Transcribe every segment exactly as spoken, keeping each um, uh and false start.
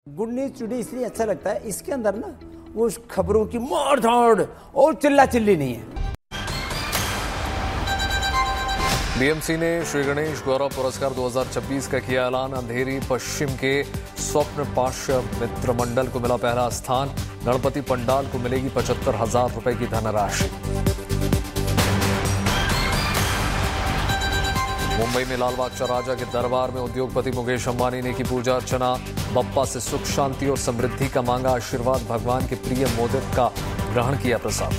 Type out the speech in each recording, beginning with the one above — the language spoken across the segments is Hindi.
गुड न्यूज टुडे इसलिए अच्छा लगता है, इसके अंदर ना वो खबरों की मार धाड़ और चिल्ला चिल्ली नहीं है। बीएमसी ने श्री गणेश गौरव पुरस्कार दो हज़ार छब्बीस का किया ऐलान। अंधेरी पश्चिम के स्वप्न पाश्य मित्र मंडल को मिला पहला स्थान। गणपति पंडाल को मिलेगी पचहत्तर हजार रुपए की धनराशि। मुंबई में लाल बाग राजा के दरबार में उद्योगपति मुकेश अंबानी ने की पूजा अर्चना। बप्पा से सुख शांति और समृद्धि का मांगा आशीर्वाद। भगवान के प्रिय मोदक का ग्रहण किया प्रसाद।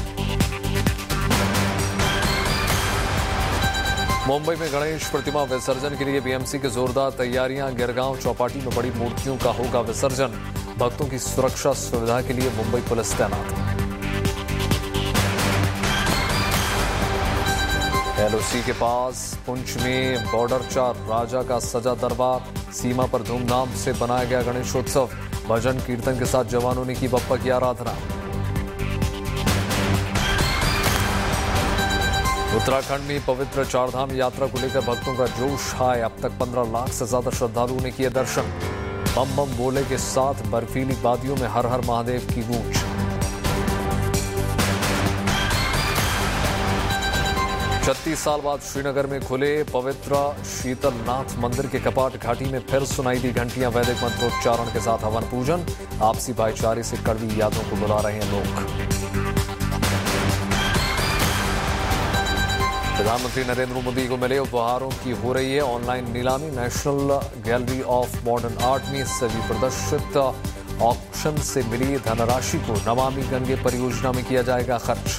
मुंबई में गणेश प्रतिमा विसर्जन के लिए बीएमसी की जोरदार तैयारियां। गिरगांव चौपाटी में बड़ी मूर्तियों का होगा विसर्जन। भक्तों की सुरक्षा सुविधा के लिए मुंबई पुलिस तैनात। एलओसी के पास पुंछ में बॉर्डर चार राजा का सजा दरबार। सीमा पर धूमधाम से बनाया गया गणेशोत्सव। भजन कीर्तन के साथ जवानों ने की बप्पा की आराधना। उत्तराखंड में पवित्र चारधाम यात्रा को लेकर भक्तों का जोश हाय। अब तक पंद्रह लाख से ज्यादा श्रद्धालुओं ने किए दर्शन। बम बम बोले के साथ बर्फीली वादियों में हर हर महादेव की गूंज। छत्तीस साल बाद श्रीनगर में खुले पवित्र शीतलनाथ मंदिर के कपाट। घाटी में फिर सुनाई दी घंटियां। वैदिक मंत्रोच्चारण के साथ हवन पूजन। आपसी भाईचारे से कड़वी यादों को बुला रहे हैं लोग। प्रधानमंत्री नरेंद्र मोदी को मिले उपहारों की हो रही है ऑनलाइन नीलामी। National gallery of modern art में सभी प्रदर्शित ऑक्शन से मिली धनराशि को नमामि गंगे परियोजना में किया जाएगा खर्च।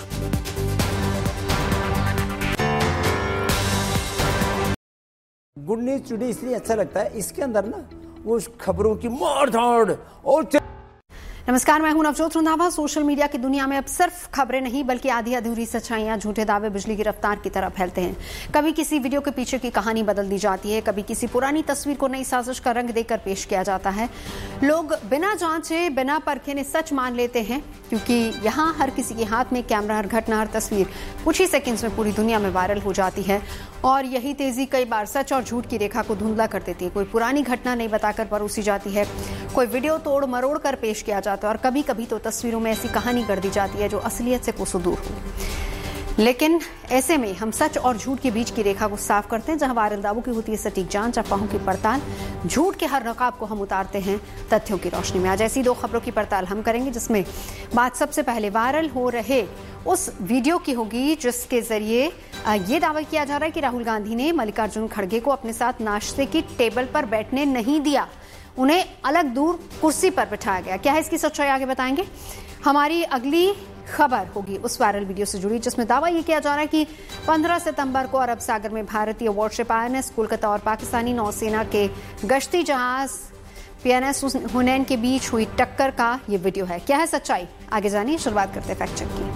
गुड न्यूज टुडे इसलिए अच्छा लगता है, इसके अंदर ना वो खबरों की मार धाड़ और। नमस्कार, मैं हूं नवजोत रंधावा। सोशल मीडिया की दुनिया में अब सिर्फ खबरें नहीं बल्कि आधी अधूरी सच्चाइयां, झूठे दावे बिजली की रफ्तार की तरह फैलते हैं। कभी किसी वीडियो के पीछे की कहानी बदल दी जाती है, कभी किसी पुरानी तस्वीर को नई साजिश का रंग देकर पेश किया जाता है। लोग बिना जांचे बिना परखे ने सच मान लेते हैं, क्योंकि यहाँ हर किसी के हाथ में कैमरा, हर घटना, हर तस्वीर कुछ ही सेकेंड्स में पूरी दुनिया में वायरल हो जाती है। और यही तेजी कई बार सच और झूठ की रेखा को धुंधला कर देती है। कोई पुरानी घटना नहीं बताकर परोसी जाती है, कोई वीडियो तोड़ मरोड़ कर पेश किया जाता है और कभी कभी तो तस्वीरों में ऐसी कहानी कर दी जाती है जो असलियत से कोसों दूर हो। लेकिन ऐसे में हम सच और झूठ के बीच की रेखा को साफ करते हैं। जहां वायरल दावों की होती है सटीक जांच, अफवाहों की पड़ताल, झूठ के हर नकाब को हम उतारते हैं तथ्यों की रोशनी में। आज ऐसी दो खबरों की पड़ताल हम करेंगे, जिसमें बात सबसे पहले वायरल हो रहे उस वीडियो की होगी जिसके जरिए ये दावा किया जा रहा है कि राहुल गांधी ने मल्लिकार्जुन खड़गे को अपने साथ नाश्ते की टेबल पर बैठने नहीं दिया, उन्हें अलग दूर कुर्सी पर बिठाया गया। क्या है इसकी सच्चाई, आगे बताएंगे। हमारी अगली खबर होगी उस वायरल वीडियो से जुड़ी जिसमें दावा यह किया जा रहा है कि पंद्रह सितंबर को अरब सागर में भारतीय वॉरशिप आईएनएस कोलकाता और पाकिस्तानी नौसेना के गश्ती जहाज पीएनएस हुनैन के बीच हुई टक्कर का ये वीडियो है। क्या है सच्चाई, आगे जानिए। शुरुआत करते हैं फैक्ट चेक की।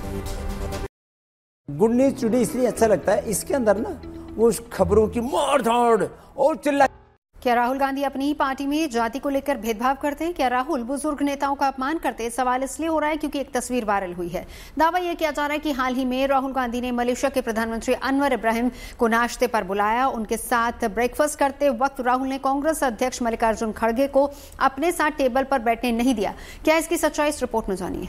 गुड न्यूज टुडे इसलिए अच्छा लगता है, इसके अंदर ना वो खबरों की मार धाड़ और चिल्ला। क्या राहुल गांधी अपनी ही पार्टी में जाति को लेकर भेदभाव करते हैं? क्या राहुल बुजुर्ग नेताओं का अपमान करते हैं? सवाल इसलिए हो रहा है क्योंकि एक तस्वीर वायरल हुई है। दावा यह किया जा रहा है कि हाल ही में राहुल गांधी ने मलेशिया के प्रधानमंत्री अनवर इब्राहिम को नाश्ते पर बुलाया। उनके साथ ब्रेकफास्ट करते वक्त राहुल ने कांग्रेस अध्यक्ष मल्लिकार्जुन खड़गे को अपने साथ टेबल पर बैठने नहीं दिया। क्या इसकी सच्चाई, इस रिपोर्ट में जानिए।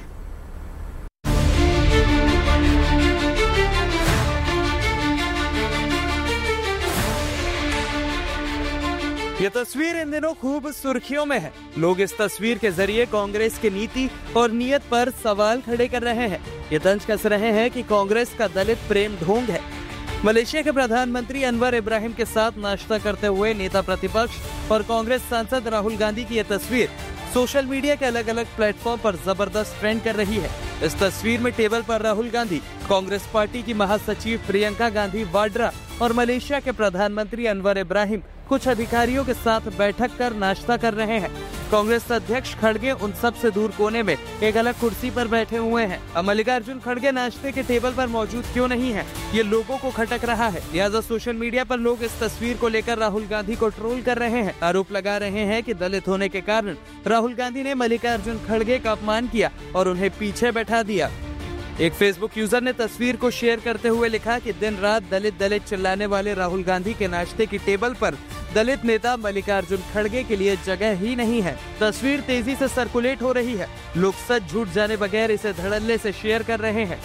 ये तस्वीर इन दिनों खूब सुर्खियों में है। लोग इस तस्वीर के जरिए कांग्रेस की नीति और नीयत पर सवाल खड़े कर रहे हैं। ये तंज कस रहे हैं कि कांग्रेस का दलित प्रेम ढोंग है। मलेशिया के प्रधानमंत्री अनवर इब्राहिम के साथ नाश्ता करते हुए नेता प्रतिपक्ष और कांग्रेस सांसद राहुल गांधी की ये तस्वीर सोशल मीडिया के अलग अलग प्लेटफॉर्म पर जबरदस्त ट्रेंड कर रही है। इस तस्वीर में टेबल पर राहुल गांधी, कांग्रेस पार्टी की महासचिव प्रियंका गांधी वाड्रा और मलेशिया के प्रधानमंत्री अनवर इब्राहिम कुछ अधिकारियों के साथ बैठक कर नाश्ता कर रहे हैं। कांग्रेस अध्यक्ष खड़गे उन सबसे दूर कोने में एक अलग कुर्सी पर बैठे हुए हैं। अब मल्लिकार्जुन खड़गे नाश्ते के टेबल पर मौजूद क्यों नहीं है, ये लोगों को खटक रहा है। लिहाजा सोशल मीडिया पर लोग इस तस्वीर को लेकर राहुल गांधी को ट्रोल कर रहे हैं। आरोप लगा रहे हैं कि दलित होने के कारण राहुल गांधी ने मल्लिकार्जुन खड़गे का अपमान किया और उन्हें पीछे बैठा दिया। एक फेसबुक यूजर ने तस्वीर को शेयर करते हुए लिखा कि दिन रात दलित दलित चिल्लाने वाले राहुल गांधी के नाश्ते की टेबल पर दलित नेता मल्लिकार्जुन खड़गे के लिए जगह ही नहीं है। तस्वीर तेजी से सर्कुलेट हो रही है। लोग सच झूठ जाने बगैर इसे धड़ल्ले से शेयर कर रहे हैं।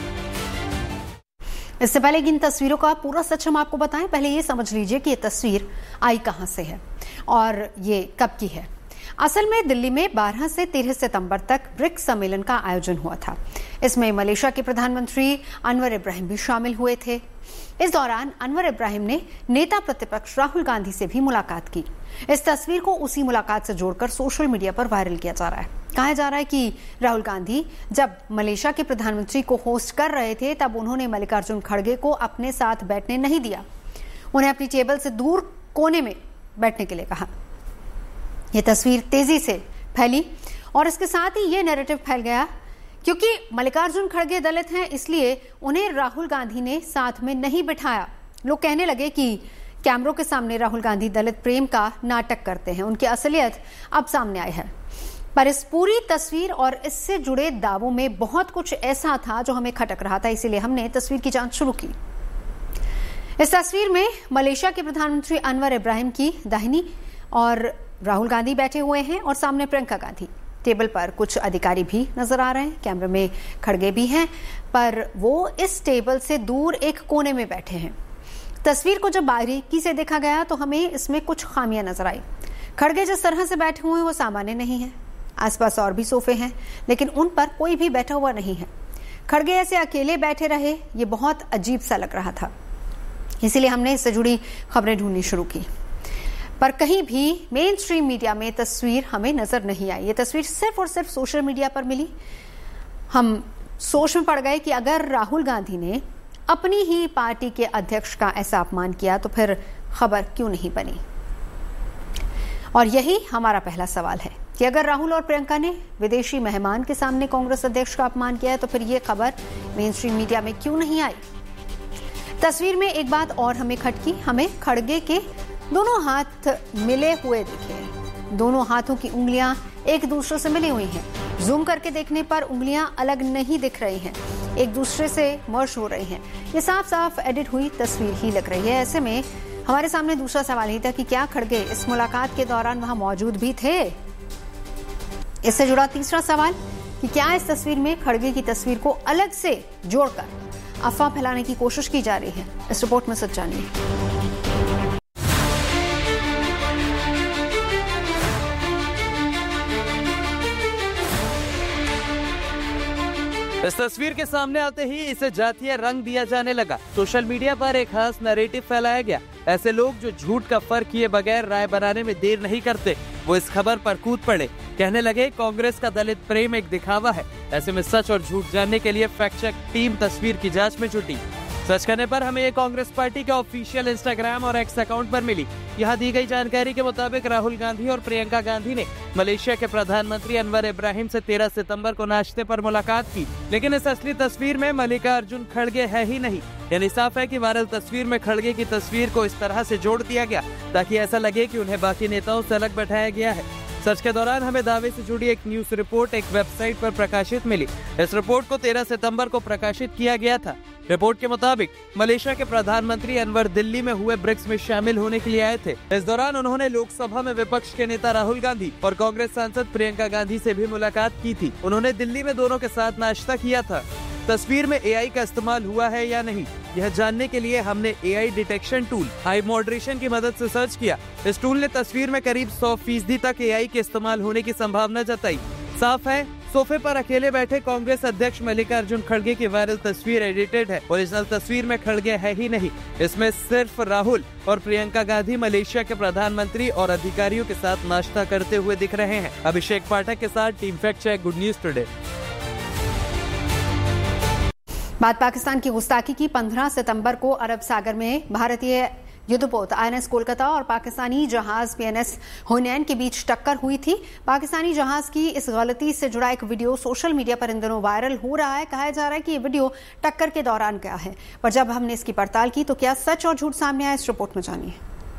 इससे पहले कि इन तस्वीरों का पूरा सच हम आपको बताएं, पहले ये समझ लीजिए कि ये तस्वीर आई कहां से है और ये कब की है। असल में दिल्ली में बारह से तेरह सितंबर तक ब्रिक्स सम्मेलन का आयोजन हुआ था। इसमें मलेशिया के प्रधानमंत्री अनवर इब्राहिम भी शामिल हुए थे। इस दौरान अनवर इब्राहिम ने नेता प्रतिपक्ष राहुल गांधी से भी मुलाकात की। इस तस्वीर को उसी मुलाकात से जोड़कर सोशल मीडिया पर वायरल किया जा रहा है। कहा जा रहा है कि राहुल गांधी जब मलेशिया के प्रधानमंत्री को होस्ट कर रहे थे तब उन्होंने मल्लिकार्जुन खड़गे को अपने साथ बैठने नहीं दिया। उन्हें अपनी टेबल से दूर कोने में बैठने के लिए कहा। यह तस्वीर तेजी से फैली और इसके साथ ही यह नैरेटिव फैल गया क्योंकि मल्लिकार्जुन खड़गे दलित हैं, इसलिए उन्हें राहुल गांधी ने साथ में नहीं बिठाया। लोग कहने लगे कि कैमरों के सामने राहुल गांधी दलित प्रेम का नाटक करते हैं। उनकी असलियत अब सामने आई है। पर इस पूरी तस्वीर और इससे जुड़े दावों में बहुत कुछ ऐसा था जो हमें खटक रहा था, इसीलिए हमने तस्वीर की जांच शुरू की। इस तस्वीर में मलेशिया के प्रधानमंत्री अनवर इब्राहिम की दाहिनी और राहुल गांधी बैठे हुए हैं और सामने प्रियंका गांधी। टेबल पर कुछ अधिकारी भी नजर आ रहे हैं। कैमरे में खड़गे भी हैं, पर वो इस टेबल से दूर एक कोने में बैठे हैं। तस्वीर को जब बारीकी से देखा गया तो हमें इसमें कुछ खामियां नजर आई। खड़गे जिस तरह से बैठे हुए हैं वो सामान्य नहीं है। आसपास और भी सोफे हैं, लेकिन उन पर कोई भी बैठा हुआ नहीं है। खड़गे ऐसे अकेले बैठे रहे, ये बहुत अजीब सा लग रहा था। इसीलिए हमने इससे जुड़ी खबरें ढूंढनी शुरू की, पर कहीं भी मेन स्ट्रीम मीडिया में तस्वीर हमें नजर नहीं आई। ये तस्वीर सिर्फ और सिर्फ सोशल मीडिया पर मिली। हम सोच में पड़ गए कि अगर राहुल गांधी ने अपनी ही पार्टी के अध्यक्ष का ऐसा अपमान किया तो फिर खबर क्यों नहीं बनी। और यही हमारा पहला सवाल है कि अगर राहुल और प्रियंका ने विदेशी मेहमान के सामने कांग्रेस अध्यक्ष का अपमान किया है तो फिर यह खबर मेन स्ट्रीम मीडिया में क्यों नहीं आई। तस्वीर में एक बात और हमें खटकी। हमें खड़गे के दोनों हाथ मिले हुए दिखे। दोनों हाथों की उंगलियां एक दूसरे से मिली हुई हैं। जूम करके देखने पर उंगलियां अलग नहीं दिख रही हैं, एक दूसरे से मर्ज हो रही हैं। ये साफ साफ एडिट हुई तस्वीर ही लग रही है। ऐसे में हमारे सामने दूसरा सवाल ही था कि क्या खड़गे इस मुलाकात के दौरान वहां मौजूद भी थे। इससे जुड़ा तीसरा सवाल कि क्या इस तस्वीर में खड़गे की तस्वीर को अलग से जोड़कर अफवाह फैलाने की कोशिश की जा रही है। इस रिपोर्ट में सच जानिए। इस तस्वीर के सामने आते ही इसे जातीय रंग दिया जाने लगा। सोशल मीडिया पर एक खास नैरेटिव फैलाया गया। ऐसे लोग जो झूठ का फर्क किए बगैर राय बनाने में देर नहीं करते, वो इस खबर पर कूद पड़े। कहने लगे कांग्रेस का दलित प्रेम एक दिखावा है। ऐसे में सच और झूठ जानने के लिए फैक्ट चेक टीम तस्वीर की जांच में जुटी। सर्च करने पर हमें ये कांग्रेस पार्टी के ऑफिशियल इंस्टाग्राम और एक्स अकाउंट पर मिली। यहाँ दी गई जानकारी के मुताबिक राहुल गांधी और प्रियंका गांधी ने मलेशिया के प्रधानमंत्री अनवर इब्राहिम से तेरह सितंबर को नाश्ते पर मुलाकात की, लेकिन इस असली तस्वीर में मल्लिकार्जुन खड़गे है ही नहीं। यानी साफ है कि वायरल तस्वीर में खड़गे की तस्वीर को इस तरह से जोड़ दिया गया ताकि ऐसा लगे कि उन्हें बाकी नेताओं से अलग बैठाया गया है। सर्च के दौरान हमें दावे से जुड़ी एक न्यूज रिपोर्ट एक वेबसाइट पर प्रकाशित मिली। इस रिपोर्ट को तेरह सितंबर को प्रकाशित किया गया था। रिपोर्ट के मुताबिक मलेशिया के प्रधानमंत्री अनवर दिल्ली में हुए ब्रिक्स में शामिल होने के लिए आए थे। इस दौरान उन्होंने लोकसभा में विपक्ष के नेता राहुल गांधी और कांग्रेस सांसद प्रियंका गांधी से भी मुलाकात की थी। उन्होंने दिल्ली में दोनों के साथ नाश्ता किया था। तस्वीर में एआई का इस्तेमाल हुआ है या नहीं, यह जानने के लिए हमने AI detection tool high moderation की मदद से सर्च किया। इस टूल ने तस्वीर में करीब सौ फीसदी तक एआई के इस्तेमाल होने की संभावना जताई। साफ है सोफे पर अकेले बैठे कांग्रेस अध्यक्ष मल्लिकार्जुन खड़गे की वायरल तस्वीर एडिटेड है। ओरिजिनल तस्वीर में खड़गे है ही नहीं। इसमें सिर्फ राहुल और प्रियंका गांधी मलेशिया के प्रधानमंत्री और अधिकारियों के साथ नाश्ता करते हुए दिख रहे हैं। अभिषेक पाठक के साथ team fact check, good news today. बात पाकिस्तान की गुस्ताखी की। पंद्रह सितंबर को अरब सागर में भारतीय युद्धपोत आईएनएस कोलकाता और पाकिस्तानी जहाज पीएनएस हुनैन के बीच टक्कर हुई थी। पाकिस्तानी जहाज की इस गलती से जुड़ा एक वीडियो सोशल मीडिया पर इन दिनों वायरल हो रहा है। कहा जा रहा है कि ये वीडियो टक्कर के दौरान का है, पर जब हमने इसकी पड़ताल की तो क्या सच और झूठ सामने आया, इस रिपोर्ट में जानिए।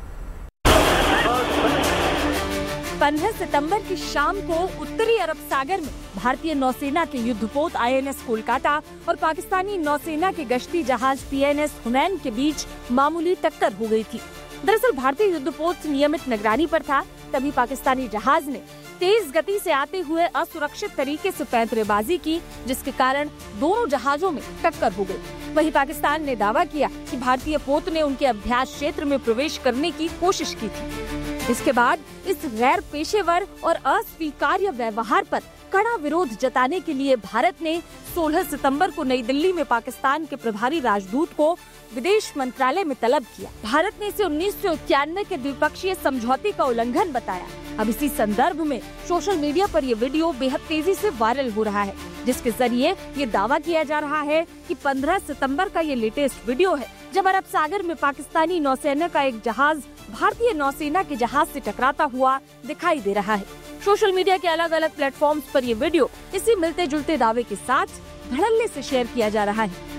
पंद्रह सितंबर की शाम को उत्तरी अरब सागर में भारतीय नौसेना के युद्धपोत आईएनएस कोलकाता और पाकिस्तानी नौसेना के गश्ती जहाज पीएनएस हुनैन के बीच मामूली टक्कर हो गई थी। दरअसल भारतीय युद्धपोत नियमित निगरानी पर था, तभी पाकिस्तानी जहाज ने तेज गति से आते हुए असुरक्षित तरीके से पैंतरेबाजी की, जिसके कारण दोनों जहाजों में टक्कर हो गई। वहीं पाकिस्तान ने दावा किया कि भारतीय पोत ने उनके अभ्यास क्षेत्र में प्रवेश करने की कोशिश की थी। इसके बाद इस गैर पेशेवर और अस्वीकार्य व्यवहार पर कड़ा विरोध जताने के लिए भारत ने सोलह सितंबर को नई दिल्ली में पाकिस्तान के प्रभारी राजदूत को विदेश मंत्रालय में तलब किया। भारत ने इसे उन्नीस सौ इक्यानवे के द्विपक्षीय समझौते का उल्लंघन बताया। अब इसी संदर्भ में सोशल मीडिया पर ये वीडियो बेहद तेजी से वायरल हो रहा है, जिसके जरिए ये दावा किया जा रहा है कि पंद्रह सितंबर का ये लेटेस्ट वीडियो है, जब अरब सागर में पाकिस्तानी नौसेना का एक जहाज भारतीय नौसेना के जहाज से टकराता हुआ दिखाई दे रहा है। सोशल मीडिया के अलग अलग प्लेटफॉर्म्स पर ये वीडियो इसी मिलते जुलते दावे के साथ धड़ल्ले से शेयर किया जा रहा है।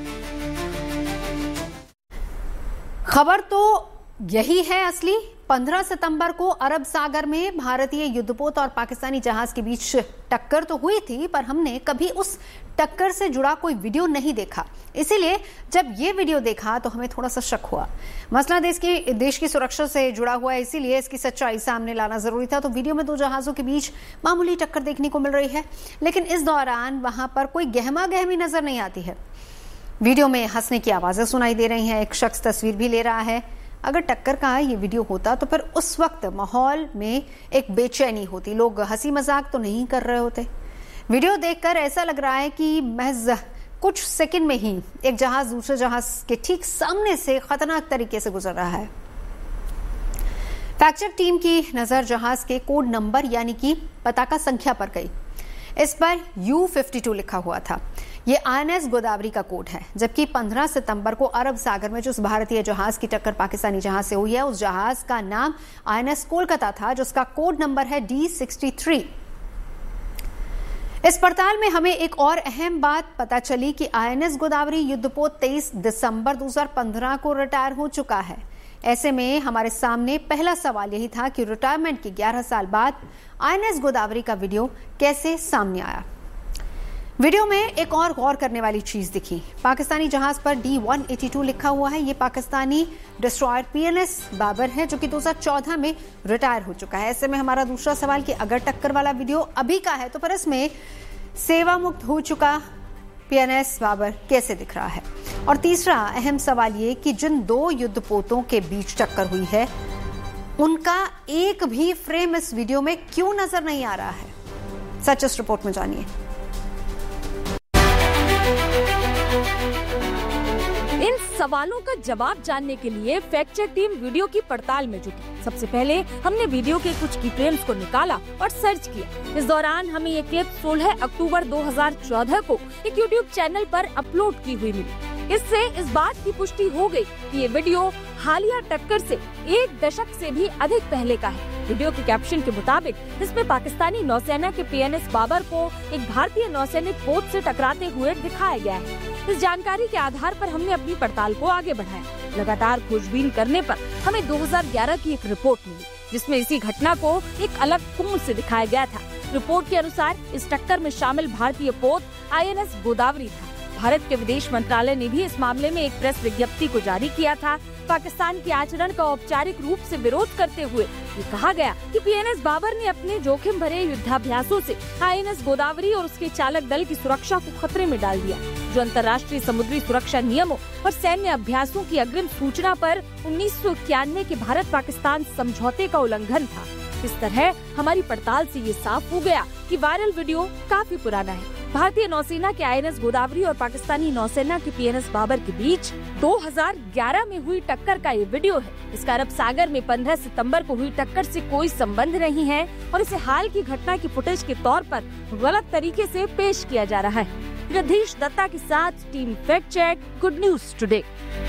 खबर तो यही है असली। पंद्रह सितंबर को अरब सागर में भारतीय युद्धपोत और पाकिस्तानी जहाज के बीच टक्कर तो हुई थी, पर हमने कभी उस टक्कर से जुड़ा कोई वीडियो नहीं देखा। इसीलिए जब ये वीडियो देखा तो हमें थोड़ा सा शक हुआ। मसला देश की देश की सुरक्षा से जुड़ा हुआ है, इसीलिए इसकी सच्चाई सामने लाना जरूरी था। तो वीडियो में दो जहाजों के बीच मामूली टक्कर देखने को मिल रही है, लेकिन इस दौरान वहां पर कोई गहमा गहमी नजर नहीं आती है। वीडियो में हंसने की आवाजें सुनाई दे रही हैं, एक शख्स तस्वीर भी ले रहा है। अगर टक्कर का ये वीडियो होता तो फिर उस वक्त माहौल में एक बेचैनी होती, लोग हंसी मजाक तो नहीं कर रहे होते। वीडियो देखकर ऐसा लग रहा है कि महज कुछ सेकंड में ही एक जहाज दूसरे जहाज के ठीक सामने से खतरनाक तरीके से गुजर रहा है। फैक्ट चेक टीम की नजर जहाज के कोड नंबर यानी कि पताका संख्या पर गई। इस पर यू फिफ्टी टू लिखा हुआ था। ये आई एन एस गोदावरी का कोड है, जबकि पंद्रह सितंबर को अरब सागर में जिस भारतीय जहाज की टक्कर पाकिस्तानी जहाज से हुई है, उस जहाज का नाम आई एन एस कोलकाता था, जिसका कोड नंबर है डी सिक्सटी थ्री। इस पड़ताल में हमें एक और अहम बात पता चली कि आई एन एस गोदावरी युद्धपोत तेईस दिसंबर दो हज़ार पंद्रह को रिटायर हो चुका है। ऐसे में हमारे सामने पहला सवाल यही था कि रिटायरमेंट के ग्यारह साल बाद आई एन एस गोदावरी का वीडियो कैसे सामने आया। वीडियो में एक और गौर करने वाली चीज दिखी। पाकिस्तानी जहाज पर डी वन एटी टू लिखा हुआ है। ये Pakistani destroyer P N S Babar है, जो कि दो हज़ार चौदह में रिटायर हो चुका है। ऐसे में हमारा दूसरा सवाल कि अगर टक्कर वाला वीडियो अभी का है तो फिर इसमें सेवा मुक्त हो चुका पी एन एस बाबर कैसे दिख रहा है। और तीसरा अहम सवाल ये कि जिन दो युद्धपोतों के बीच टक्कर हुई है, उनका एक भी फ्रेम इस वीडियो में क्यों नजर नहीं आ रहा है। सच इस रिपोर्ट में जानिए। इन सवालों का जवाब जानने के लिए फैक्ट चेक टीम वीडियो की पड़ताल में जुटी। सबसे पहले हमने वीडियो के कुछ की फ्रेम्स को निकाला और सर्च किया। इस दौरान हमें ये क्लिप सोलह अक्टूबर दो हज़ार चौदह को एक यूट्यूब चैनल पर अपलोड की हुई मिली। इससे इस बात की पुष्टि हो गई कि ये वीडियो हालिया टक्कर से एक दशक से भी अधिक पहले का है। वीडियो के कैप्शन के मुताबिक इसमें पाकिस्तानी नौसेना के पी एन एस बाबर को एक भारतीय नौसैनिक पोत से टकराते हुए दिखाया गया है। इस जानकारी के आधार पर हमने अपनी पड़ताल को आगे बढ़ाया। लगातार खोजबीन करने पर हमें दो हज़ार ग्यारह की एक रिपोर्ट मिली, जिसमें इसी घटना को एक अलग कोण से दिखाया गया था। रिपोर्ट के अनुसार इस टक्कर में शामिल भारतीय पोत आई एन एस गोदावरी था। भारत के विदेश मंत्रालय ने भी इस मामले में एक प्रेस विज्ञप्ति को जारी किया था। पाकिस्तान के आचरण का औपचारिक रूप से विरोध करते हुए ये कहा गया कि पी एन एस बाबर ने अपने जोखिम भरे युद्धाभ्यासों से आई एन एस गोदावरी और उसके चालक दल की सुरक्षा को खतरे में डाल दिया, जो अंतर्राष्ट्रीय समुद्री सुरक्षा नियमों और सैन्य अभ्यासों की अग्रिम सूचना पर उन्नीस सौ इक्यानवे के भारत पाकिस्तान समझौते का उल्लंघन था। इस तरह हमारी पड़ताल से ये साफ हो गया कि वायरल वीडियो काफी पुराना है। भारतीय नौसेना के आई एन एस गोदावरी और पाकिस्तानी नौसेना के पी एन एस बाबर के बीच दो हज़ार ग्यारह में हुई टक्कर का ये वीडियो है। इसका अरब सागर में पंद्रह सितंबर को हुई टक्कर से कोई संबंध नहीं है और इसे हाल की घटना की फुटेज के तौर पर गलत तरीके से पेश किया जा रहा है। रधीश दत्ता के साथ team fact check, good news today.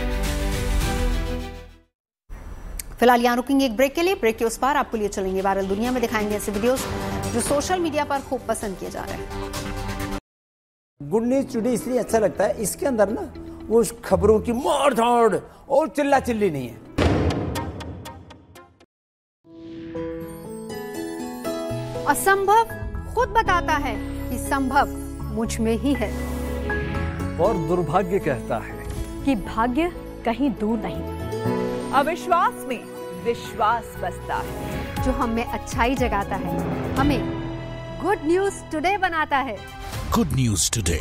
फिलहाल यहाँ रुकेंगे एक ब्रेक के लिए। ब्रेक के उस पार आपको लिए चलेंगे वायरल दुनिया में, दिखाएंगे ऐसे वीडियोस जो सोशल मीडिया पर खूब पसंद किए जा रहे हैं। गुड न्यूज टुडे इसलिए अच्छा लगता है, इसके अंदर ना वो खबरों की मार धाड़ और चिल्ला चिल्ली नहीं है। असंभव खुद बताता है कि संभव मुझ में ही है, और दुर्भाग्य कहता है कि भाग्य कहीं दूर नहीं। अविश्वास में विश्वास बसता है, जो हम में अच्छाई जगाता है, हमें गुड न्यूज टुडे बनाता है। Good news today.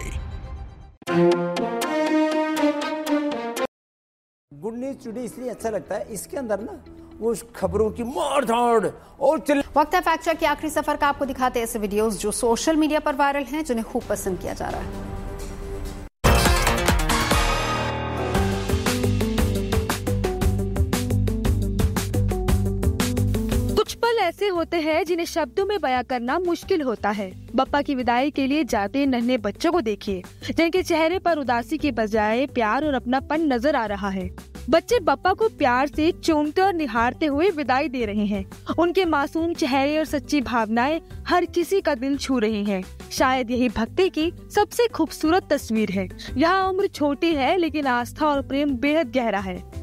Good news today इसलिए अच्छा लगता है, इसके अंदर ना वो खबरों की मार धाड़ और चल... वक्त है फैक्ट चेक के आखिरी सफर का। आपको दिखाते हैं ऐसे वीडियोस जो सोशल मीडिया पर वायरल हैं, जिन्हें खूब पसंद किया जा रहा है। कुछ पल ऐसे होते हैं जिन्हें शब्दों में बयां करना मुश्किल होता है। बप्पा की विदाई के लिए जाते नन्हे बच्चों को देखिए, जिनके चेहरे पर उदासी के बजाय प्यार और अपनापन नजर आ रहा है। बच्चे बप्पा को प्यार से चूमते और निहारते हुए विदाई दे रहे हैं। उनके मासूम चेहरे और सच्ची भावनाएं हर किसी का दिल छू रही हैं। शायद यही भक्ति की सबसे खूबसूरत तस्वीर है। यहाँ उम्र छोटी है, लेकिन आस्था और प्रेम बेहद गहरा है।